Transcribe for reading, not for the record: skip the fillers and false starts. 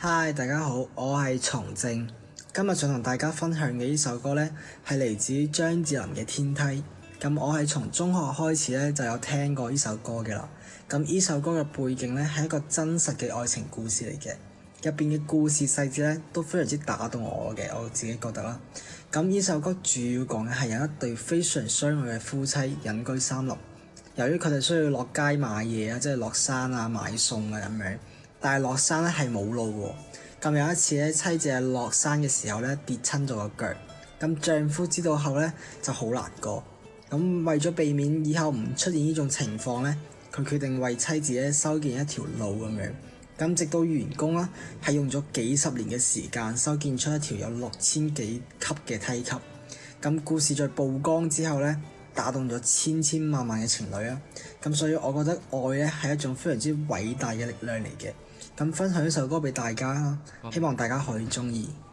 嗨，大家好，我係松正。今日想同大家分享嘅呢首歌呢，係嚟自張智霖嘅《天梯》。咁我係從中學開始呢，就有聽過呢首歌嘅啦。咁呢首歌嘅背景呢，係一個真實嘅愛情故事嚟嘅，入邊嘅故事細節呢，都非常之打動我嘅，我自己覺得啦。咁呢首歌主要講嘅係有一對非常相愛嘅夫妻隱居山林，由於佢哋需要落街買嘢啊，即係落山啊買餸啊咁樣。但係落山咧係冇路喎，咁有一次咧，妻子喺落山嘅時候咧跌親咗個腳，咁丈夫知道後咧就好難過，咁為咗避免以後唔出現呢種情況咧，佢決定為妻子咧修建一條路咁樣，咁直到完工啦，係用咗幾十年嘅時間修建出一條有6000幾級嘅梯級，咁故事在曝光之後咧，打動咗千千萬萬嘅情侶啊，咁所以我覺得愛咧係一種非常之偉大嘅力量嚟嘅。咁分享呢首歌俾大家啦，希望大家可以鍾意。